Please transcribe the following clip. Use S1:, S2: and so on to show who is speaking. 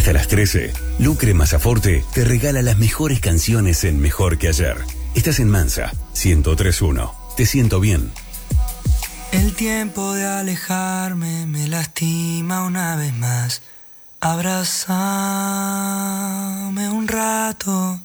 S1: Hasta las 13, Lucre Mazzaforte te regala las mejores canciones en Mejor que Ayer. Estás en Mansa, 103.1. Te siento bien.
S2: El tiempo de alejarme me lastima una vez más. Abrázame un rato,